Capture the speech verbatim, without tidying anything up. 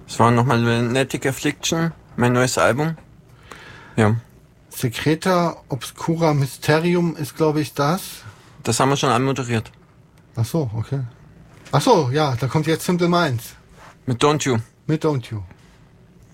Es war nochmal Lunatic Affliction, mein neues Album. Ja. Secreta Obscura Mysterium ist, glaube ich, das. Das haben wir schon anmoderiert. Ach so, okay. Ach so, ja, da kommt jetzt Simple Minds. Mit Don't You. Mit Don't You.